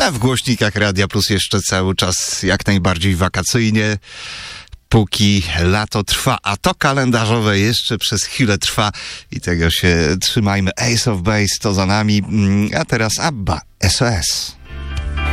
a w głośnikach Radia Plus jeszcze cały czas jak najbardziej wakacyjnie, póki lato trwa, a to kalendarzowe jeszcze przez chwilę trwa i tego się trzymajmy. Ace of Base to za nami, a teraz ABBA, SOS.